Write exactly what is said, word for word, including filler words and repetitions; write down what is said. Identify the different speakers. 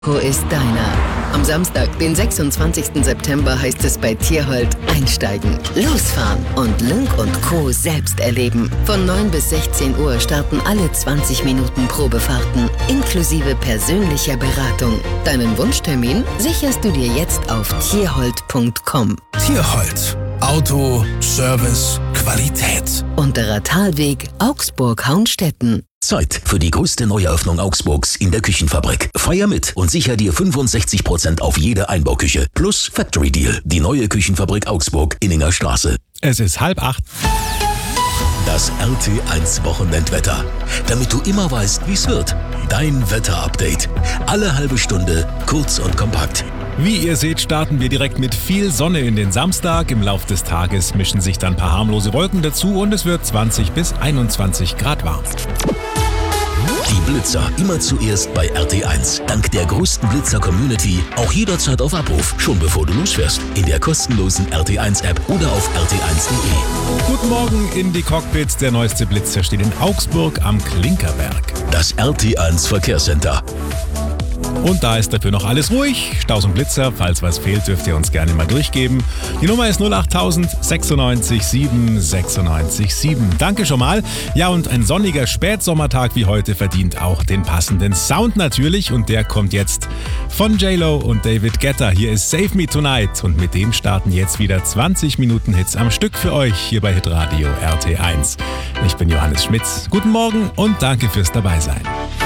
Speaker 1: Wo ist deiner? Am Samstag, den sechsundzwanzigsten September, heißt es bei Tierhold einsteigen, losfahren und Lynk und Co. selbst erleben. Von neun bis sechzehn Uhr starten alle zwanzig Minuten Probefahrten, inklusive persönlicher Beratung. Deinen Wunschtermin sicherst du dir jetzt auf tierhold punkt com.
Speaker 2: Tierhold. Auto, Service, Qualität.
Speaker 1: Unterer Talweg, Augsburg-Haunstetten.
Speaker 3: Zeit für die größte Neueröffnung Augsburgs in der Küchenfabrik. Feier mit und sicher dir fünfundsechzig Prozent auf jede Einbauküche. Plus Factory Deal, die neue Küchenfabrik Augsburg, Inninger Straße.
Speaker 4: Es ist halb acht.
Speaker 3: Das R T eins Wochenendwetter. Damit du immer weißt, wie es wird. Dein Wetterupdate. Alle halbe Stunde, kurz und kompakt.
Speaker 4: Wie ihr seht, starten wir direkt mit viel Sonne in den Samstag. Im Lauf des Tages mischen sich dann ein paar harmlose Wolken dazu und es wird zwanzig bis einundzwanzig Grad warm.
Speaker 3: Die Blitzer immer zuerst bei R T eins. Dank der größten Blitzer-Community auch jederzeit auf Abruf, schon bevor du losfährst. In der kostenlosen R T eins App oder auf r t eins punkt d e.
Speaker 4: Guten Morgen in die Cockpits. Der neueste Blitzer steht in Augsburg am Klinkerberg.
Speaker 3: Das R T eins Verkehrscenter.
Speaker 4: Und da ist dafür noch alles ruhig. Staus und Blitzer, falls was fehlt, dürft ihr uns gerne mal durchgeben. Die Nummer ist null acht null null sechsundneunzig sieben sechsundneunzig sieben. Danke schon mal. Ja, und ein sonniger Spätsommertag wie heute verdient auch den passenden Sound natürlich. Und der kommt jetzt von J-Lo und David Guetta. Hier ist Save Me Tonight. Und mit dem starten jetzt wieder zwanzig Minuten Hits am Stück für euch hier bei Hitradio R T eins. Ich bin Johannes Schmitz. Guten Morgen und danke fürs Dabeisein.